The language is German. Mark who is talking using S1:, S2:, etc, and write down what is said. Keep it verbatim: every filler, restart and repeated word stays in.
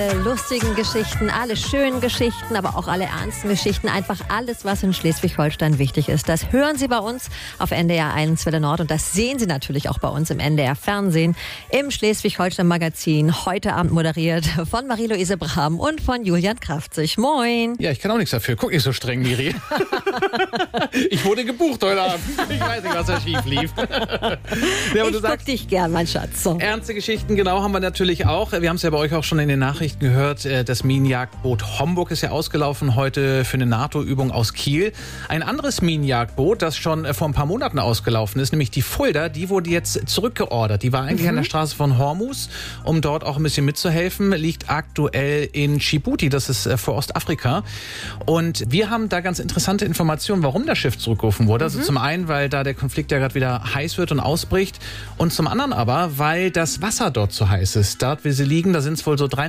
S1: Lustigen Geschichten, alle schönen Geschichten, aber auch alle ernsten Geschichten. Einfach alles, was in Schleswig-Holstein wichtig ist. Das hören Sie bei uns auf N D R eins Welle Nord und das sehen Sie natürlich auch bei uns im N D R Fernsehen im Schleswig-Holstein-Magazin. Heute Abend moderiert von Marie-Louise Brahm und von Julian Kraftzig. Moin.
S2: Ja, ich kann auch nichts dafür. Guck nicht so streng, Miri. Ich wurde gebucht heute Abend. Ich weiß nicht, was da schief lief. Ja,
S1: ich guck dich gern, mein Schatz. So.
S2: Ernste Geschichten, genau, haben wir natürlich auch. Wir haben es ja bei euch auch schon in den Nachrichten gehört. Das Minenjagdboot Homburg ist ja ausgelaufen heute für eine NATO-Übung aus Kiel. Ein anderes Minenjagdboot, das schon vor ein paar Monaten ausgelaufen ist, nämlich die Fulda, die wurde jetzt zurückgeordert. Die war eigentlich mhm. an der Straße von Hormuz, um dort auch ein bisschen mitzuhelfen, liegt aktuell in Djibouti, das ist vor Ostafrika. Und wir haben da ganz interessante Informationen, warum das Schiff zurückgerufen wurde. Mhm. Also zum einen, weil da der Konflikt ja gerade wieder heiß wird und ausbricht und zum anderen aber, weil das Wasser dort so heiß ist. Dort, wie sie liegen, da sind es wohl so drei